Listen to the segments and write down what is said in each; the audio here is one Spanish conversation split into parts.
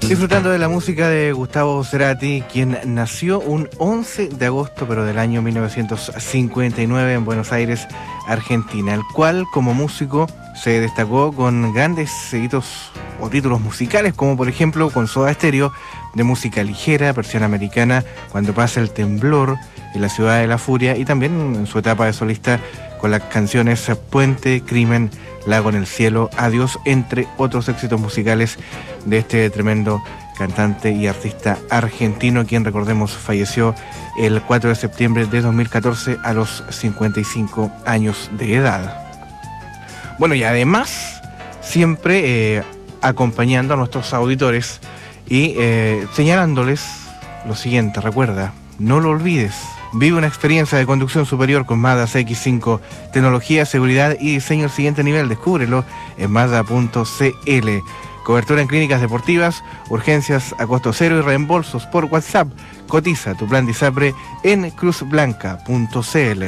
Disfrutando de la música de Gustavo Cerati, quien nació un 11 de agosto, pero del año 1959 en Buenos Aires, Argentina, el cual como músico se destacó con grandes hitos o títulos musicales, como por ejemplo con Soda Stereo, de música ligera, versión americana, Cuando pasa el temblor, en La ciudad de la furia, y también en su etapa de solista con las canciones Puente, Crimen, Lago en el cielo, Adiós, entre otros éxitos musicales de este tremendo cantante y artista argentino, quien, recordemos, falleció el 4 de septiembre de 2014 a los 55 años de edad. Bueno, y además, siempre acompañando a nuestros auditores y señalándoles lo siguiente: recuerda, no lo olvides, vive una experiencia de conducción superior con Mazda CX-5, tecnología, seguridad y diseño al siguiente nivel. Descúbrelo en Mazda.cl. Cobertura en clínicas deportivas, urgencias a costo cero y reembolsos por WhatsApp. Cotiza tu plan de ISAPRE en cruzblanca.cl.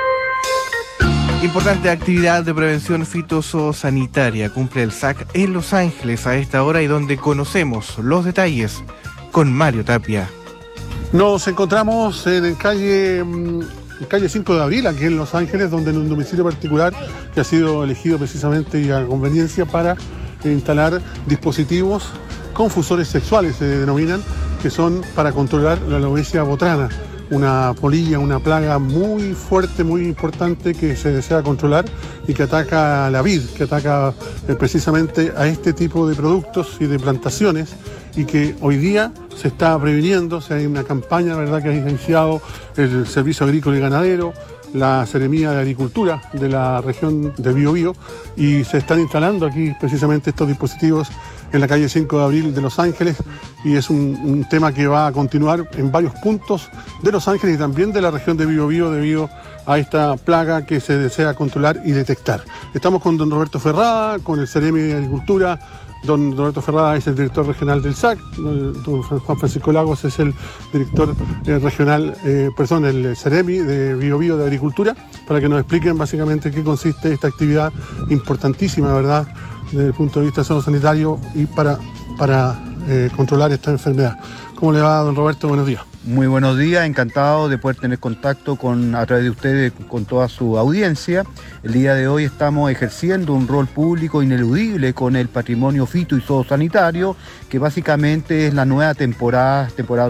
Importante actividad de prevención fitosanitaria cumple el SAC en Los Ángeles a esta hora, y donde conocemos los detalles con Mario Tapia. Nos encontramos en calle 5 de abril, aquí en Los Ángeles, donde en un domicilio particular que ha sido elegido precisamente y a conveniencia para instalar dispositivos confusores sexuales, se denominan, que son para controlar la alopecia botrana, una polilla, una plaga muy fuerte, muy importante que se desea controlar y que ataca a la vid, que ataca precisamente a este tipo de productos y de plantaciones, y que hoy día se está previniendo. Hay una campaña, ¿verdad?, que ha iniciado el Servicio Agrícola y Ganadero, la Seremía de Agricultura de la región de Biobío, y se están instalando aquí precisamente estos dispositivos en la calle 5 de abril de Los Ángeles, y es un tema que va a continuar en varios puntos de Los Ángeles y también de la región de Biobío, debido a esta plaga que se desea controlar y detectar. Estamos con don Roberto Ferrada, con el Seremi de Agricultura. Don Roberto Ferrada es el director regional del SAC, don Juan Francisco Lagos es el director regional, el Seremi de Biobío de Agricultura, para que nos expliquen básicamente qué consiste esta actividad importantísima, ¿verdad?, desde el punto de vista sanitario y para controlar esta enfermedad. ¿Cómo le va, don Roberto? Buenos días. Muy buenos días, encantado de poder tener contacto a través de ustedes con toda su audiencia. El día de hoy estamos ejerciendo un rol público ineludible con el patrimonio fito y zoosanitario, que básicamente es la nueva temporada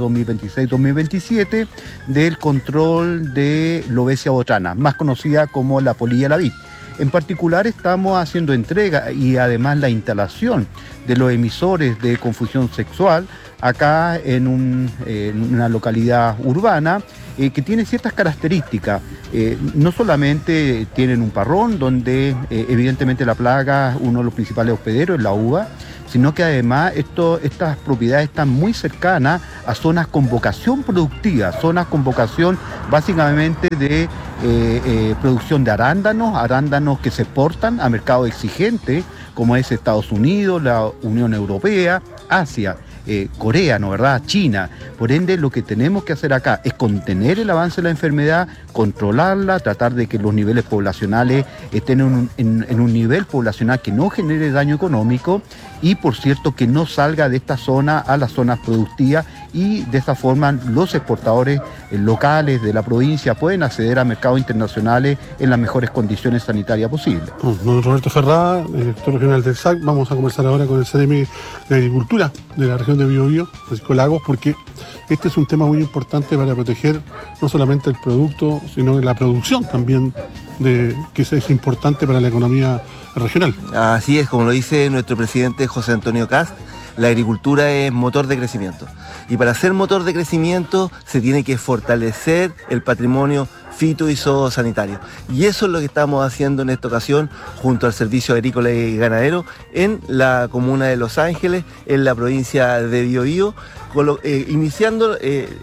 2026-2027 del control de lobesia botrana, más conocida como la polilla la vid. En particular estamos haciendo entrega y además la instalación de los emisores de confusión sexual acá en una localidad urbana que tiene ciertas características. No solamente tienen un parrón donde evidentemente la plaga, uno de los principales hospederos es la uva, sino que además estas propiedades están muy cercanas a zonas con vocación productiva, zonas con vocación básicamente de producción de arándanos que se exportan a mercados exigentes, como es Estados Unidos, la Unión Europea, Asia, Corea, ¿no, verdad?, China. Por ende, lo que tenemos que hacer acá es contener el avance de la enfermedad, controlarla, tratar de que los niveles poblacionales estén en un nivel poblacional que no genere daño económico y, por cierto, que no salga de esta zona a las zonas productivas, y de esta forma los exportadores locales de la provincia pueden acceder a mercados internacionales en las mejores condiciones sanitarias posibles. Don Roberto Ferrada, director regional del SAC, vamos a conversar ahora con el Seremi de Agricultura de la región de Biobío, Francisco Lagos, porque este es un tema muy importante para proteger no solamente el producto, sino la producción también, que es importante para la economía regional. Así es, como lo dice nuestro presidente José Antonio Kast, la agricultura es motor de crecimiento. Y para ser motor de crecimiento se tiene que fortalecer el patrimonio fito y zoosanitario. Y eso es lo que estamos haciendo en esta ocasión junto al Servicio Agrícola y Ganadero en la comuna de Los Ángeles, en la provincia de Biobío, iniciando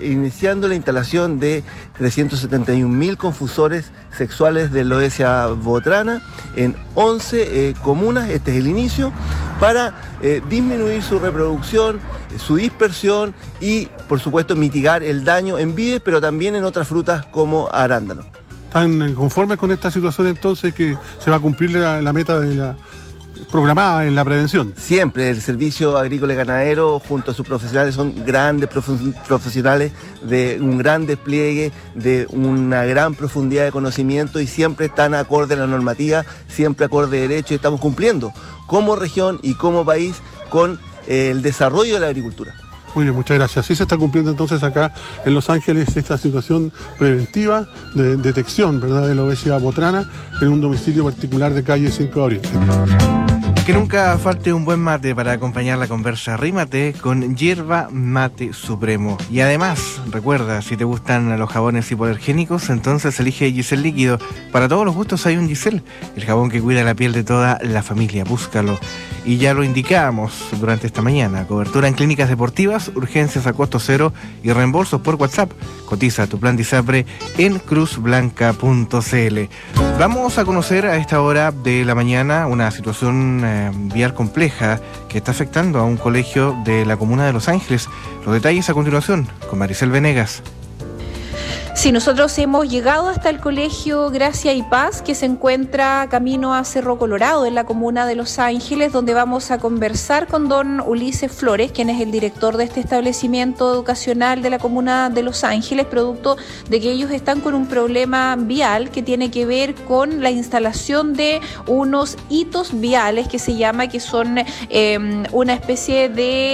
la instalación de 371.000 confusores sexuales de lobesia botrana en 11 comunas. Este es el inicio, para disminuir su reproducción, su dispersión y, por supuesto, mitigar el daño en vides, pero también en otras frutas como arándanos. ¿Están conformes con esta situación entonces, que se va a cumplir la meta de programada en la prevención. Siempre el servicio agrícola y ganadero junto a sus profesionales son grandes profesionales de un gran despliegue, de una gran profundidad de conocimiento y siempre están acorde a la normativa, siempre acorde a derecho y estamos cumpliendo como región y como país con el desarrollo de la agricultura. Muy bien, muchas gracias. Así se está cumpliendo entonces acá en Los Ángeles esta situación preventiva de detección, ¿verdad?, de la obesidad botrana en un domicilio particular de calle 5 de Abril. Que nunca falte un buen mate para acompañar la conversa. Rímate con Yerba Mate Supremo. Y además, recuerda, si te gustan los jabones hipoalergénicos, entonces elige Giselle Líquido. Para todos los gustos hay un Giselle, el jabón que cuida la piel de toda la familia. Búscalo. Y ya lo indicábamos durante esta mañana. Cobertura en clínicas deportivas, urgencias a costo cero y reembolsos por WhatsApp. Cotiza tu plan Disapre en cruzblanca.cl. Vamos a conocer a esta hora de la mañana una situación vial compleja que está afectando a un colegio de la comuna de Los Ángeles. Los detalles a continuación con Maricel Venegas. Sí, nosotros hemos llegado hasta el colegio Gracia y Paz, que se encuentra camino a Cerro Colorado, en la comuna de Los Ángeles, donde vamos a conversar con don Ulises Flores, quien es el director de este establecimiento educacional de la comuna de Los Ángeles, producto de que ellos están con un problema vial que tiene que ver con la instalación de unos hitos viales que se llama, que son una especie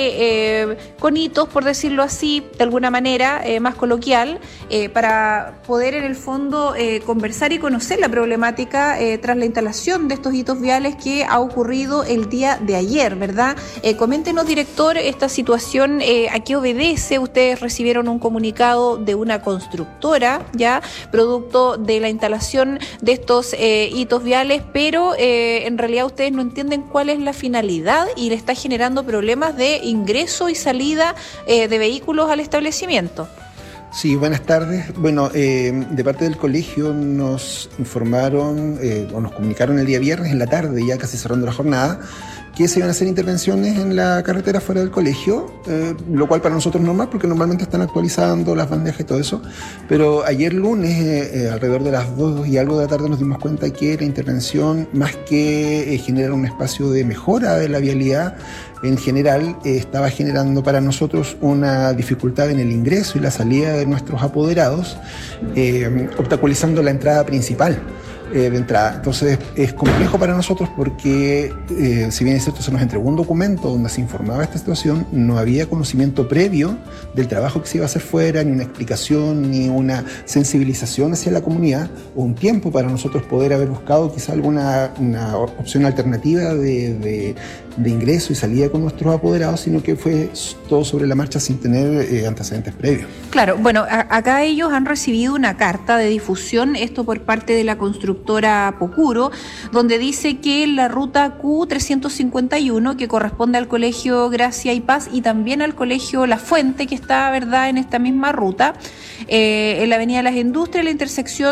de conitos, por decirlo así, de alguna manera más coloquial, para poder en el fondo conversar y conocer la problemática tras la instalación de estos hitos viales que ha ocurrido el día de ayer, ¿verdad? Coméntenos, director, esta situación, ¿a qué obedece? Ustedes recibieron un comunicado de una constructora, ya, producto de la instalación de estos hitos viales, pero en realidad ustedes no entienden cuál es la finalidad y le está generando problemas de ingreso y salida de vehículos al establecimiento. Sí, buenas tardes. Bueno, de parte del colegio nos informaron o nos comunicaron el día viernes en la tarde, ya casi cerrando la jornada, que se iban a hacer intervenciones en la carretera fuera del colegio, lo cual para nosotros es normal porque normalmente están actualizando las bandejas y todo eso, pero ayer lunes, alrededor de las 2 y algo de la tarde, nos dimos cuenta que la intervención, más que generar un espacio de mejora de la vialidad, en general estaba generando para nosotros una dificultad en el ingreso y la salida de nuestros apoderados, obstaculizando la entrada principal. De entrada. Entonces es complejo para nosotros porque si bien es cierto, se nos entregó un documento donde se informaba esta situación, no había conocimiento previo del trabajo que se iba a hacer fuera, ni una explicación, ni una sensibilización hacia la comunidad, o un tiempo para nosotros poder haber buscado quizá alguna una opción alternativa de ingreso y salida con nuestros apoderados, sino que fue todo sobre la marcha sin tener antecedentes previos. Claro, bueno, acá ellos han recibido una carta de difusión, esto por parte de la constructora Pocuro, donde dice que la ruta Q351, que corresponde al colegio Gracia y Paz y también al colegio La Fuente, que está, ¿verdad?, en esta misma ruta, en la avenida de las Industrias, la intersección